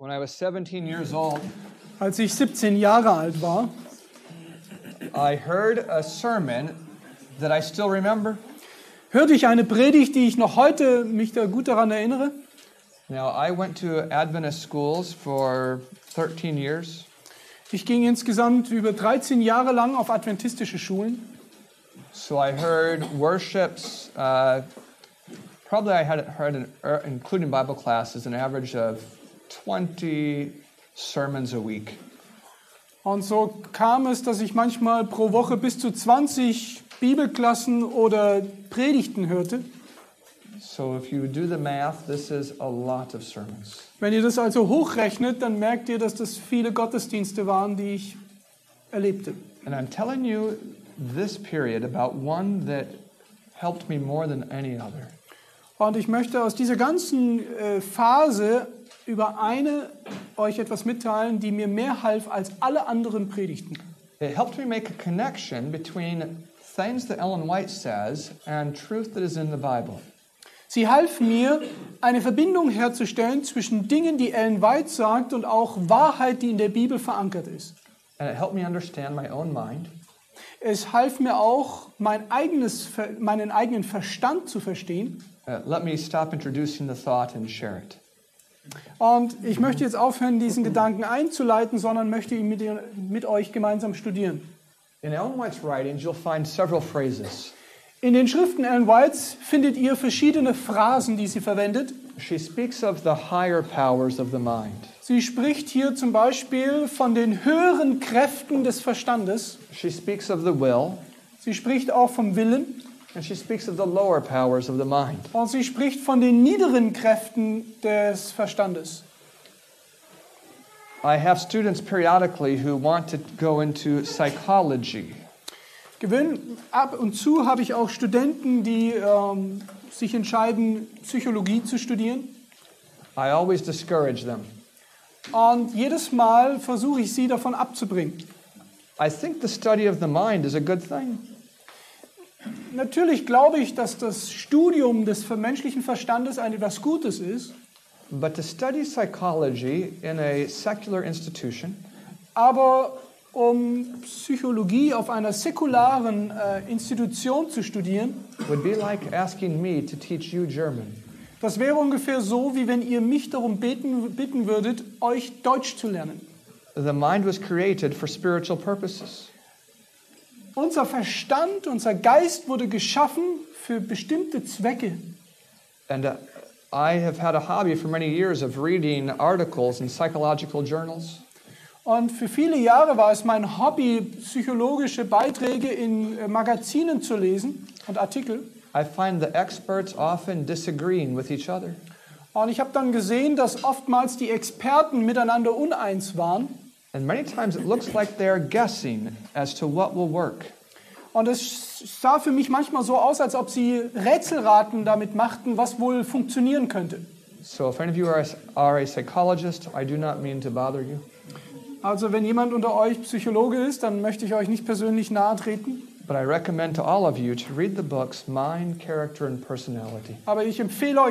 When I was 17 years old, Als ich 17 Jahre alt war, I heard a sermon that I still remember. hörte ich eine Predigt, die ich noch heute mich da gut daran erinnere. Now, I went to Adventist schools for 13 years. Ich ging insgesamt über 13 Jahre lang auf adventistische Schulen. So I heard worships, probably I had heard, including Bible classes, an average of 20 sermons a week. Und so kam es, dass ich manchmal pro Woche bis zu 20 Bibelklassen oder Predigten hörte. So if you do the math, this is a lot of sermons. Wenn ihr das also hochrechnet, dann merkt ihr, dass das viele Gottesdienste waren, die ich erlebte. And I'm telling you this period about one that helped me more than any other. Und ich möchte aus dieser ganzen Phase über eine euch etwas mitteilen, die mir mehr half als alle anderen Predigten. It helped me make a connection between things that Ellen White says and truth that is in the Bible. Sie half mir, eine Verbindung herzustellen zwischen Dingen, die Ellen White sagt, und auch Wahrheit, die in der Bibel verankert ist. And it helped me understand my own mind. Es half mir auch, meinen eigenen Verstand zu verstehen. Let me stop introducing the thought and share it. Und ich möchte jetzt aufhören, diesen Gedanken einzuleiten, sondern möchte ihn mit euch gemeinsam studieren. In Ellen White's writings, you'll find several phrases. In den Schriften Ellen Whites findet ihr verschiedene Phrasen, die sie verwendet. She speaks of the higher powers of the mind. Sie spricht hier zum Beispiel von den höheren Kräften des Verstandes. She speaks of the will, Sie spricht auch vom Willen. and she speaks of the lower powers of the mind. Und sie spricht von den niederen Kräften des Verstandes. I have students periodically who want to go into psychology. Ab und zu habe ich auch Studenten, die sich entscheiden, Psychologie zu studieren. I always discourage them. Und jedes Mal versuche ich sie davon abzubringen. I think the study of the mind is a good thing. Natürlich glaube ich, dass das Studium des menschlichen Verstandes etwas Gutes ist. But to study psychology in a secular institution Aber um Psychologie auf einer säkularen Institution zu studieren, would be like asking me to teach you German. das wäre ungefähr so, wie wenn ihr mich darum bitten würdet, euch Deutsch zu lernen. The mind was created for spiritual purposes. Unser Verstand, unser Geist wurde geschaffen für bestimmte Zwecke. And I have had a hobby for many years of reading articles in psychological journals. Und für viele Jahre war es mein Hobby, psychologische Beiträge in Magazinen zu lesen und Artikel. I find the experts often disagreeing with each other. Und ich habe dann gesehen, dass oftmals die Experten miteinander uneins waren. And many times it looks like they're guessing as to what will work. Und es sah für mich manchmal so aus, als ob sie Rätselraten damit machten, was wohl funktionieren könnte. So if any of you are a psychologist, I do not mean to bother you. Also wenn jemand unter euch Psychologe ist, dann möchte ich euch nicht persönlich nahe treten. But I recommend to all of you to read the books Mind, Character, and Personality. Aber ich empfehle euch